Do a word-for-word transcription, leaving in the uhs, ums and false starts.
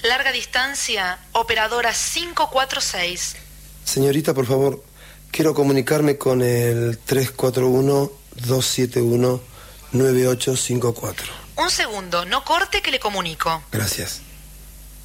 Larga distancia, operadora cinco cuatro seis. Señorita, por favor, quiero comunicarme con el tres cuatro uno, dos siete uno, nueve ocho cinco cuatro. Un segundo, no corte que le comunico. Gracias.